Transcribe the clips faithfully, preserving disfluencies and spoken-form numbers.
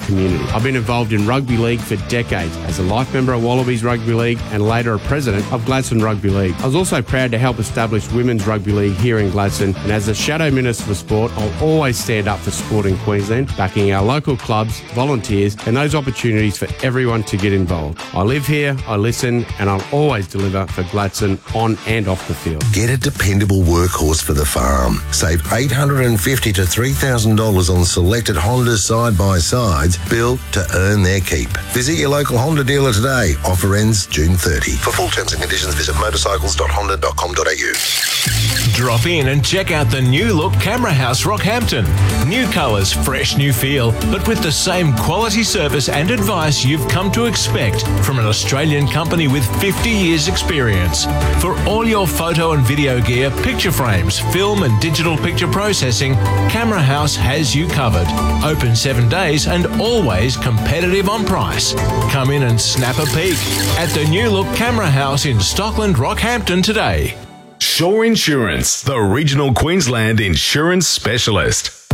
community. I've been involved in rugby league for decades as a life member of Wallabies Rugby League and later a president of Gladstone Rugby League. I was also proud to help establish Women's Rugby League here in Gladstone, and as the Shadow Minister for Sport, I'll always stand up for sport in Queensland, backing our local clubs, volunteers and those opportunities for everyone to get involved. I live here, I listen, and I'll always deliver for Gladstone on and off the field. Get a dependable workhorse for the farm. Save eight hundred fifty dollars to three thousand dollars on selected Honda side-by-sides built to earn their keep. Visit your local Honda dealer today. Offer ends June thirtieth. For full terms and conditions, visit motorcycles dot honda dot com dot a u. Drop in and check out the new look Camera House Rockhampton. New colours, fresh new feel, but with the same quality service and advice you've come to expect from an Australian company with fifty years experience. For all your photo and video gear, picture frames, film and digital picture processing, Camera House has you covered. Open seven days and always competitive on price. Come in and snap a peek at the new look Camera House in Stockland, Rockhampton today. Shore Insurance, the regional Queensland insurance specialist.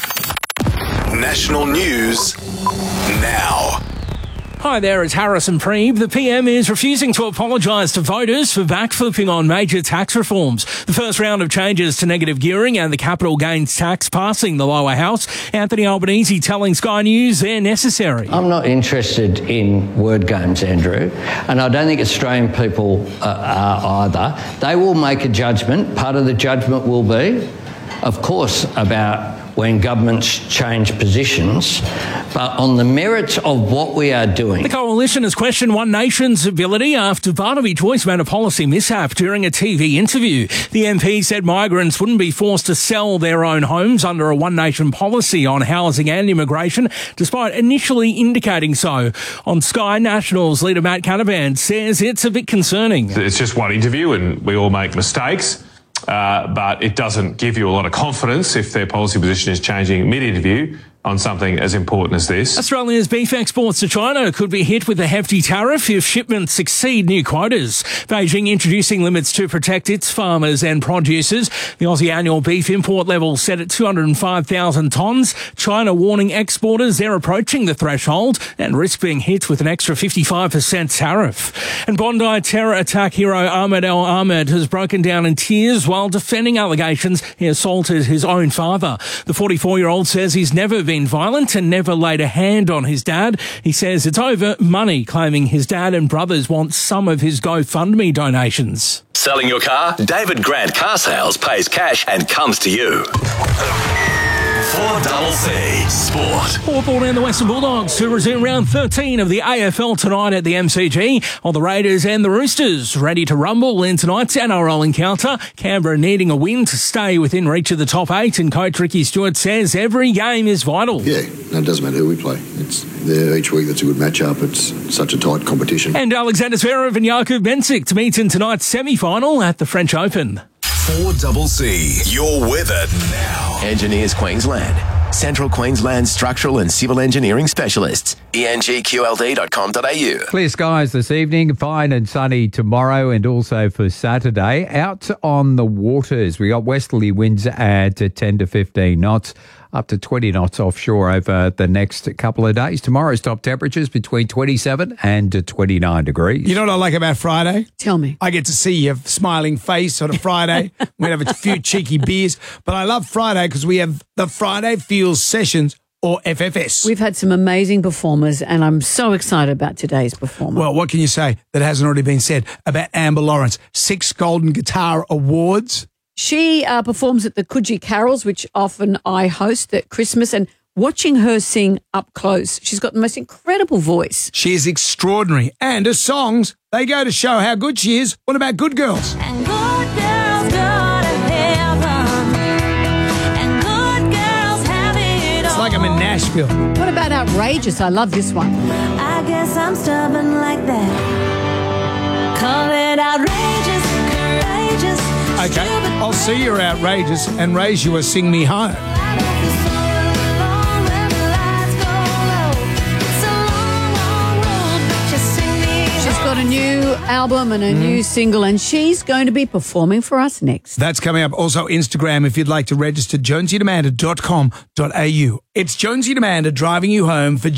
National news now. Hi there, it's Harrison Preeb. The P M is refusing to apologise to voters for backflipping on major tax reforms. The first round of changes to negative gearing and the capital gains tax passing the lower house. Anthony Albanese telling Sky News they're necessary. I'm not interested in word games, Andrew, and I don't think Australian people uh, are either. They will make a judgment. Part of the judgment will be, of course, about when governments change positions, but on the merits of what we are doing. The Coalition has questioned One Nation's ability after Barnaby Joyce made a policy mishap during a T V interview. The M P said migrants wouldn't be forced to sell their own homes under a One Nation policy on housing and immigration, despite initially indicating so. On Sky, Nationals leader Matt Canavan says it's a bit concerning. It's just one interview and we all make mistakes. Uh, but it doesn't give you a lot of confidence if their policy position is changing mid-interview on something as important as this. Australia's beef exports to China could be hit with a hefty tariff if shipments exceed new quotas. Beijing introducing limits to protect its farmers and producers. The Aussie annual beef import level set at two hundred five thousand tonnes. China warning exporters they're approaching the threshold and risk being hit with an extra fifty-five percent tariff. And Bondi terror attack hero Ahmed El Ahmed has broken down in tears while defending allegations he assaulted his own father. The forty-four-year-old says he's never been violent and never laid a hand on his dad. He says it's over money, claiming his dad and brothers want some of his GoFundMe donations. Selling your car? David Grant Car Sales pays cash and comes to you. four C Sport. Hawthorn and the Western Bulldogs to resume round thirteen of the A F L tonight at the M C G, while the Raiders and the Roosters ready to rumble in tonight's N R L encounter. Canberra needing a win to stay within reach of the top eight, and coach Ricky Stewart says every game is vital. Yeah, no, it doesn't matter who we play. It's there each week. That's a good matchup. It's such a tight competition. And Alexander Zverev and Jakub Benčić to meet in tonight's semi-final at the French Open. four C, your weather now. Engineers Queensland. Central Queensland Structural and Civil Engineering Specialists. E N G Q L D dot com dot a u. Clear skies this evening, fine and sunny tomorrow and also for Saturday. Out on the waters, we got westerly winds at ten to fifteen knots. Up to twenty knots offshore over the next couple of days. Tomorrow's top temperatures between twenty-seven and twenty-nine degrees. You know what I like about Friday? Tell me. I get to see your smiling face on a Friday. We have a few cheeky beers. But I love Friday because we have the Friday Feels Sessions, or F F S. We've had some amazing performers, and I'm so excited about today's performer. Well, what can you say that hasn't already been said about Amber Lawrence? Six Golden Guitar Awards. She uh, performs at the Coogee Carols, which often I host at Christmas, and watching her sing up close, she's got the most incredible voice. She is extraordinary. And her songs, they go to show how good she is. What about Good Girls? And good girls go to heaven, and good girls have it all. It's like I'm in Nashville. What about Outrageous? I love this one. I guess I'm stubborn like that. Call it outrageous, courageous. Okay, I'll see you're outrageous and raise you a Sing Me Home. She's got a new album and a mm. new single, and she's going to be performing for us next. That's coming up. Also, Instagram, if you'd like to register, jonesy demanda dot com dot a u. It's Jonesy Demanda driving you home for